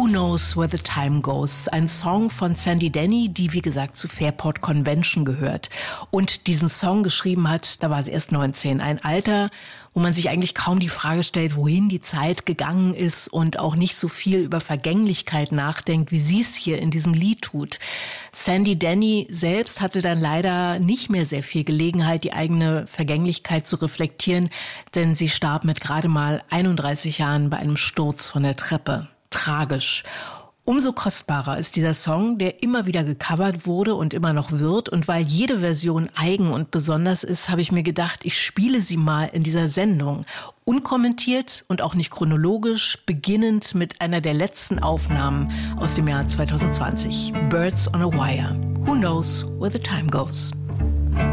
Knows Where the Time Goes? Ein Song von Sandy Denny, die wie gesagt zu Fairport Convention gehört. Und diesen Song geschrieben hat, da war sie erst 19. Ein Alter, wo man sich eigentlich kaum die Frage stellt, wohin die Zeit gegangen ist und auch nicht so viel über Vergänglichkeit nachdenkt, wie sie es hier in diesem Lied tut. Sandy Denny selbst hatte dann leider nicht mehr sehr viel Gelegenheit, die eigene Vergänglichkeit zu reflektieren, denn sie starb mit gerade mal 31 Jahren bei einem Sturz von der Treppe. Tragisch. Umso kostbarer ist dieser Song, der immer wieder gecovert wurde und immer noch wird. Und weil jede Version eigen und besonders ist, habe ich mir gedacht, ich spiele sie mal in dieser Sendung. Unkommentiert und auch nicht chronologisch, beginnend mit einer der letzten Aufnahmen aus dem Jahr 2020. Birds on a Wire. Who knows where the time goes?